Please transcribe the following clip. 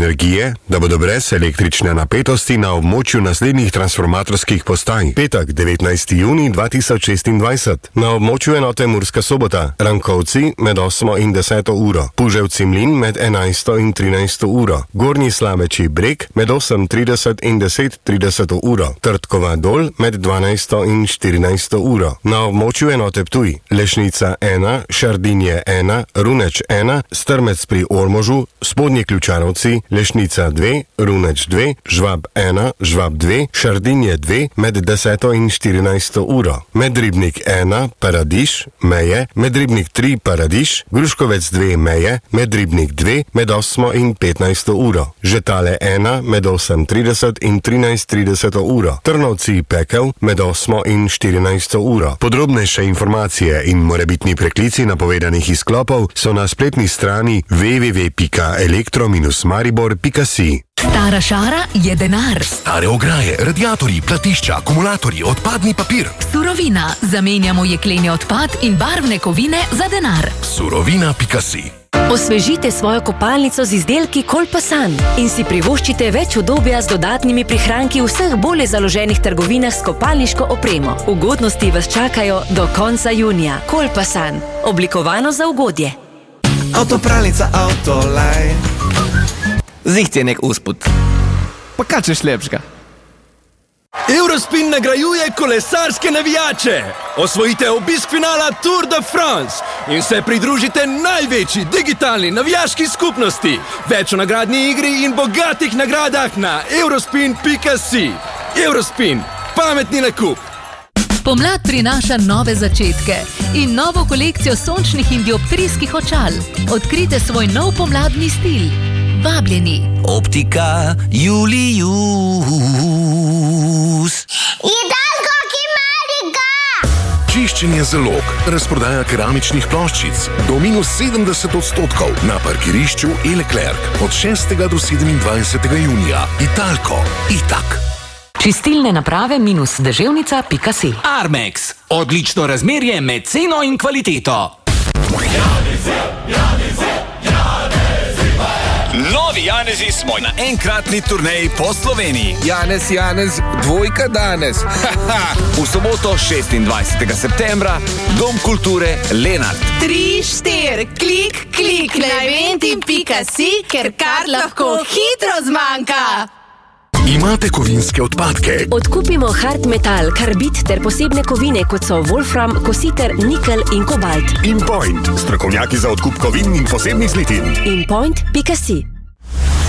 energije, da bodo brez električne napetosti na območju naslednjih transformatorskih postaj. Petek, 19. junij 2026. Na območju enote Murska Sobota. Rankovci med 8 in 10 uro. Puževci Mlin med 11 in 13 uro. Gornji Slameči Breg med 8:30 in 10:30 uro. Trtkova Dol med 12 in 14 uro. Na območju enote Ptuj. Lešnica 1, Šardinje 1, Runeč 1, Strmec pri Ormožu, Spodnji Ključanovci, Lešnica 2, Runeč 2, Žvab 1, Žvab 2, Šardinje 2 med 10 in 14 uro. Medribnik 1, Paradiš, Meje, Medribnik 3, Paradiš, Gruškovec 2, Meje, Medribnik 2 med 8 in 15 uro. Žetale 1 med 8:30 in 13:30 uro. Trnovci Pekel med 8 in 14 uro. Podrobnejše informacije in morebitni preklici napovedanih izklopov so na spletni strani www.elektro-maribor.si. Stara šara je denar. Stare ograje, radiatorji, platišča, akumulatorji, odpadni papir. Surovina. Zamenjamo jekleni odpad in barvne kovine za denar. Surovina.si. Osvežite svojo kopalnico z izdelki Kolpasan in si privoščite več udobja z dodatnimi prihranki v vseh bolje založenih trgovinah s kopalniško opremo. Ugodnosti vas čakajo do konca junija. Kolpasan. Oblikovano za ugodje. Avtopralnica Autoline. Ziht je nek usput. Pa kaj češ lepšega? Eurospin nagrajuje kolesarske navijače. Osvojite obisk finala Tour de France in se pridružite največji digitalni navijaški skupnosti. Več o nagradni igri in bogatih nagradah na eurospin.si. Eurospin. Pametni nakup. Pomlad prinaša nove začetke in novo kolekcijo sončnih in dioptrijskih očal. Odkrite svoj nov pomladni stil. Vabljeni. Optika Julius. Hidalgo Kimariga. Čiščenje zalog, razprodaja keramičnih ploščic do -70% na parkirišču Leclerc od 6. do 27. junija. Italko. Itak. Čistilne naprave -deževnica.si. Armex. Odlično razmerje med ceno in kvaliteto. Novi Janezi smo na enkratni turneji po Sloveniji. Janez, dvojka danes. V soboto 26. septembra, Dom kulture Lenart. 3, 4, klik na eventim.si, ker kar lahko hitro zmanjka. Imate kovinske odpadke? Odkupimo hard metal, karbid ter posebne kovine, kot so wolfram, kositer, nikel in kobalt. InPoint, strokovnjaki za odkup kovin in posebnih zlitin. InPoint.si